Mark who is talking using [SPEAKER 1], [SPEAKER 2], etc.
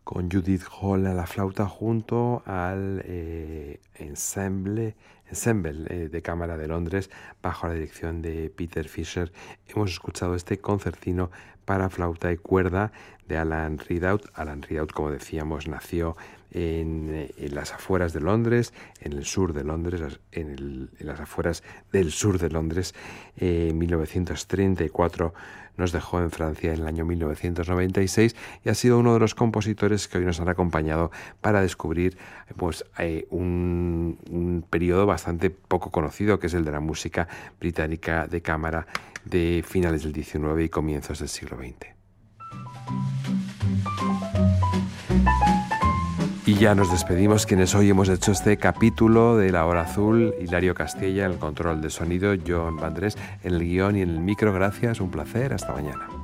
[SPEAKER 1] con Judith Hall a la flauta junto al ensemble de cámara de Londres bajo la dirección de Peter Fisher. Hemos escuchado este concertino para flauta y cuerda de Alan Ridout. Alan Ridout, como decíamos, nació en las afueras de Londres, en el sur de Londres, en las afueras del sur de Londres, en 1934. Nos dejó en Francia en el año 1996 y ha sido uno de los compositores que hoy nos han acompañado para descubrir un periodo bastante poco conocido, que es el de la música británica de cámara de finales del XIX y comienzos del siglo XX. Y ya nos despedimos quienes hoy hemos hecho este capítulo de La Hora Azul. Hilario Castella en el control de sonido, Joan Vandrés en el guión y en el micro. Gracias, un placer, hasta mañana.